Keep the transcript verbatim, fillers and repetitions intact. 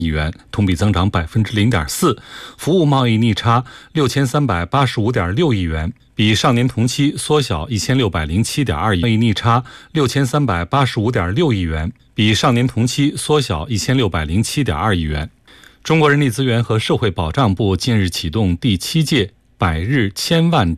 亿元，同比增长百分之零点四。服务贸易逆差六千三百八十五点六亿元，比上年同期缩小一千六百零七点二亿。贸易逆差六千三百八十五点六亿元，比上年同期缩小一千六百零七点二亿元。中国人力资源和社会保障部近日启动第七届百日千万